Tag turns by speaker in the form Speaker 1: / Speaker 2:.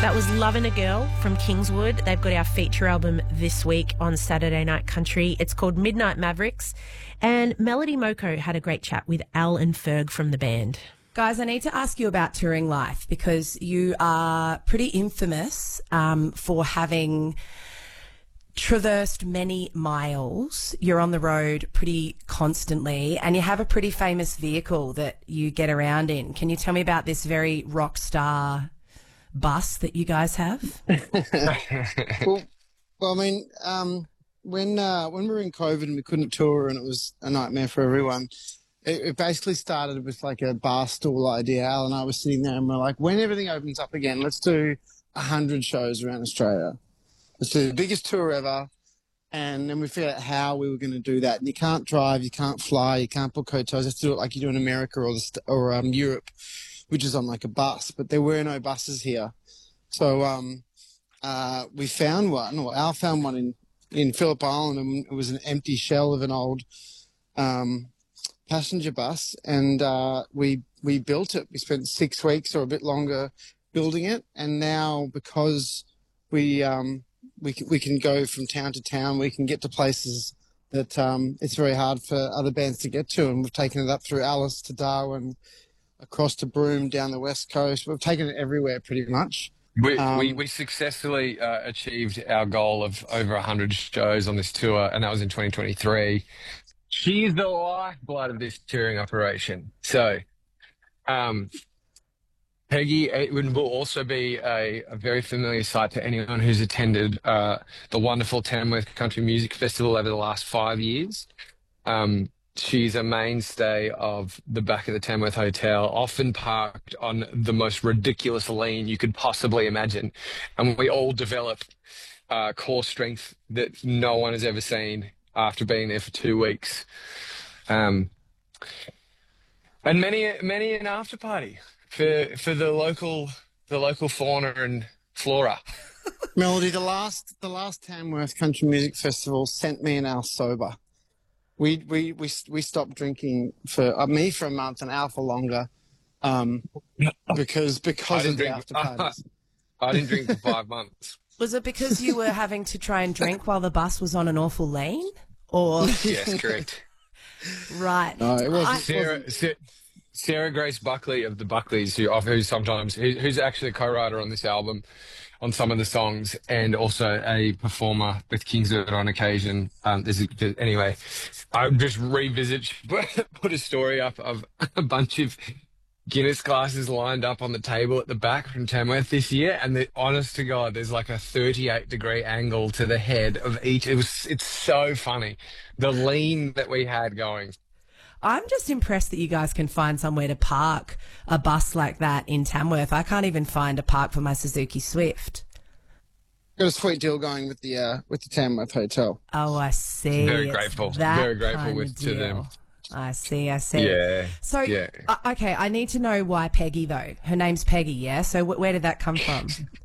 Speaker 1: That was Lovin' a Girl from Kingswood. They've got our feature album this week on Saturday Night Country. It's called Midnight Mavericks. And Melody Moko had a great chat with Al and Ferg from the band.
Speaker 2: Guys, I need to ask you about touring life because you are pretty infamous for having traversed many miles. You're on the road pretty constantly and you have a pretty famous vehicle that you get around in. Can you tell me about this very rock star bus that you guys have?
Speaker 3: Well, I mean, when we were in COVID and we couldn't tour and it was a nightmare for everyone, it basically started with like a bar stool idea. Al and I were sitting there and we're like, when everything opens up again, let's do 100 shows around Australia. Let's do the biggest tour ever. And then we figured out how we were going to do that. And you can't drive, you can't fly, you can't book hotels. You have to do it like you do in America or Europe, which is on like a bus. But there were no buses here. So we found one, or Al found one in Phillip Island, and it was an empty shell of an old passenger bus. And we built it. We spent 6 weeks or a bit longer building it. And now because we can go from town to town, we can get to places that it's very hard for other bands to get to. And we've taken it up through Alice to Darwin, across to Broome, down the West Coast. We've taken it everywhere pretty much.
Speaker 4: We successfully achieved our goal of over 100 shows on this tour, and that was in 2023. She is the lifeblood of this touring operation. So, Peggy, it will also be a very familiar sight to anyone who's attended the wonderful Tamworth Country Music Festival over the last 5 years. She's a mainstay of the back of the Tamworth Hotel, often parked on the most ridiculous lane you could possibly imagine. And we all develop core strength that no one has ever seen after being there for 2 weeks. And many an after party for the local fauna and flora.
Speaker 3: Melody, the last Tamworth Country Music Festival sent me and Al sober. We stopped drinking for me for a month and Al for longer, because of the after parties.
Speaker 4: I didn't drink for 5 months.
Speaker 2: Was it because you were having to try and drink while the bus was on an awful lane? Or
Speaker 4: Yes, correct.
Speaker 2: Right.
Speaker 3: No, it wasn't.
Speaker 4: Sarah Grace Buckley of the Buckleys, who's actually a co-writer on this album, on some of the songs, and also a performer with Kingswood on occasion. Anyway, I just put a story up of a bunch of Guinness glasses lined up on the table at the back from Tamworth this year, and honest to God, there's like a 38-degree angle to the head of each. It's so funny, the lean that we had going.
Speaker 2: I'm just impressed that you guys can find somewhere to park a bus like that in Tamworth. I can't even find a park for my Suzuki Swift.
Speaker 3: Got a sweet deal going with the Tamworth Hotel.
Speaker 2: Oh, I see.
Speaker 4: Very grateful to them.
Speaker 2: I see.
Speaker 4: Yeah.
Speaker 2: So,
Speaker 4: yeah.
Speaker 2: Okay, I need to know why Peggy, though. Her name's Peggy, yeah? So where did that come from?